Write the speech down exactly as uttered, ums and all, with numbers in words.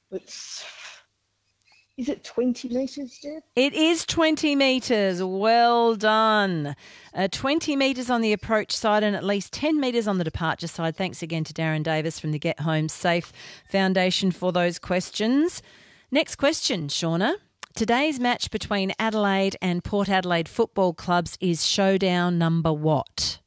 It's, is it twenty metres, Jeff? It is twenty metres. Well done. Uh, twenty metres on the approach side and at least ten metres on the departure side. Thanks again to Darren Davis from the Get Home Safe Foundation for those questions. Next question, Shauna. Today's match between Adelaide and Port Adelaide football clubs is showdown number what?